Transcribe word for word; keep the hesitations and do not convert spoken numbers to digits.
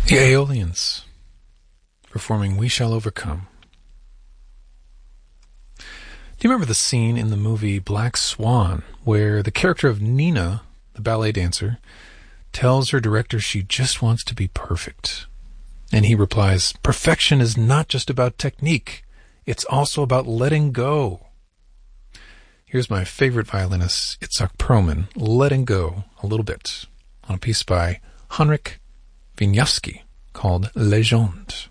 The Aeolians performing We Shall Overcome. Do you remember the scene in the movie Black Swan where the character of Nina, the ballet dancer, tells her director she just wants to be perfect? And he replies, "Perfection is not just about technique. It's also about letting go." Here's my favorite violinist, Itzhak Perlman, letting go a little bit on a piece by Henryk Wieniawski called Legende.